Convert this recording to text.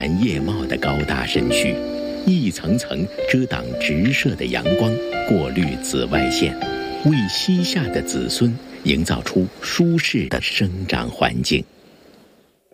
叶茂的高大身躯，一层层遮挡直射的阳光，过滤紫外线，为膝下的子孙营造出舒适的生长环境。